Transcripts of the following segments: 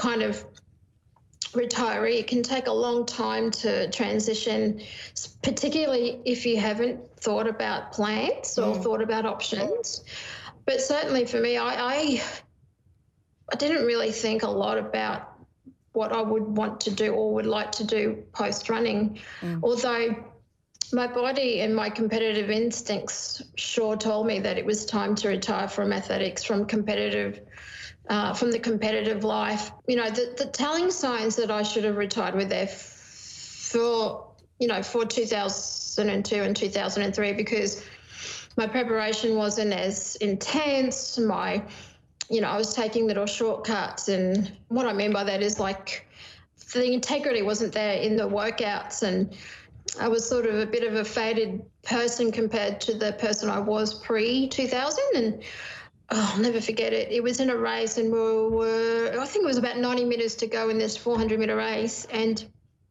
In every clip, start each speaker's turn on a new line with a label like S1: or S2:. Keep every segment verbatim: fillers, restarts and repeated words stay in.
S1: kind of retiree, it can take a long time to transition, particularly if you haven't thought about plans or
S2: Mm.
S1: thought about options. But certainly for me, I, I I didn't really think a lot about what I would want to do or would like to do post running,
S2: Mm.
S1: although my body and my competitive instincts sure told me that it was time to retire from athletics, from competitive, uh, from the competitive life. You know, the, the telling signs that I should have retired were there for, you know, for two thousand two and two thousand three, because my preparation wasn't as intense. My, you know, I was taking little shortcuts, and what I mean by that is like the integrity wasn't there in the workouts, and I was sort of a bit of a faded person compared to the person I was pre two thousand. And oh, I'll never forget it. It was in a race, and we were, I think it was about ninety metres to go in this four hundred metre race, and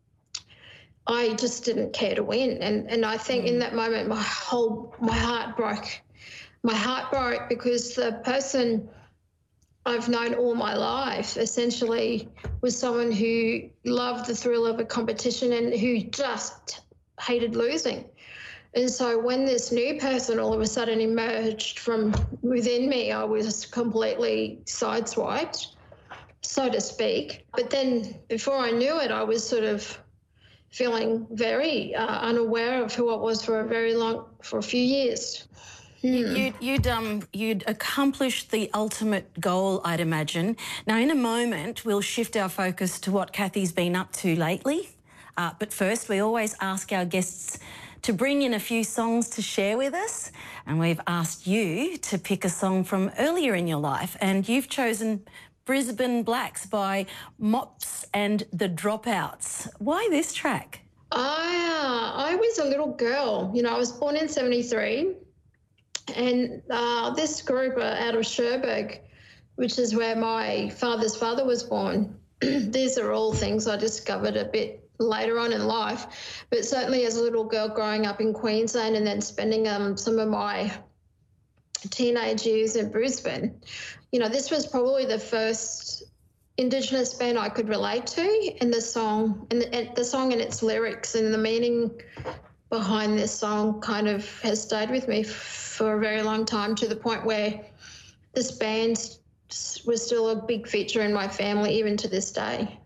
S1: I just didn't care to win. And and I think mm. in that moment, my whole, my heart broke. My heart broke because the person I've known all my life essentially was someone who loved the thrill of a competition and who just hated losing. And so when this new person all of a sudden emerged from within me, I was completely sideswiped, so to speak. But then before I knew it, I was sort of feeling very uh, unaware of who I was for a very long, for a few years.
S2: You, you'd, you'd, um, you'd accomplished the ultimate goal, I'd imagine. Now, in a moment, we'll shift our focus to what Kathy's been up to lately. Uh, but first, we always ask our guests to bring in a few songs to share with us. And we've asked you to pick a song from earlier in your life. And you've chosen Brisbane Blacks by Mops and the Dropouts. Why this track?
S1: I, uh, I was a little girl. You know, I was born in seventy-three. And uh, this group are out of Cherbourg, which is where my father's father was born. These are all things I discovered a bit later on in life, but certainly as a little girl growing up in Queensland and then spending um, some of my teenage years in Brisbane, you know, this was probably the first Indigenous band I could relate to, and the song and the, and the song and its lyrics and the meaning behind this song kind of has stayed with me for a very long time, to the point where this band was still a big feature in my family even to this day.